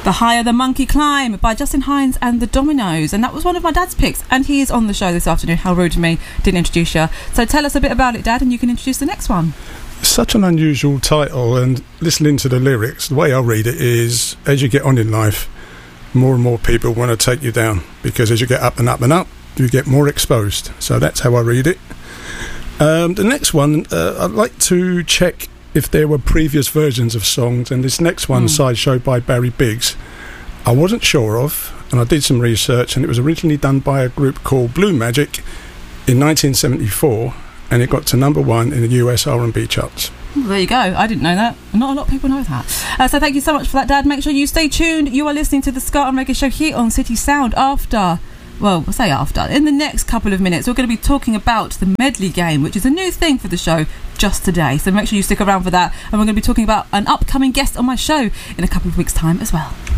The Higher the Monkey Climb by Justin Hines and the Dominoes, and that was one of my dad's picks, and he is on the show this afternoon. How rude of me, didn't introduce you. So tell us a bit about it, Dad, and you can introduce the next one. Such an unusual title, and listening to the lyrics, the way I read it is, as you get on in life, more and more people want to take you down, because as you get up and up and up, you get more exposed. So that's how I read it. The next one, I'd like to check if there were previous versions of songs, and this next one, Sideshow by Barry Biggs, I wasn't sure of, and I did some research, and it was originally done by a group called Blue Magic in 1974, and it got to number 1 in the US R&B charts. Well, there you go. I didn't know that. Not a lot of people know that. So thank you so much for that, Dad. Make sure you stay tuned. You are listening to the Ska and Reggae Show here on City Sound. In the next couple of minutes, we're going to be talking about the medley game, which is a new thing for the show just today. So make sure you stick around for that. And we're going to be talking about an upcoming guest on my show in a couple of weeks' time as well.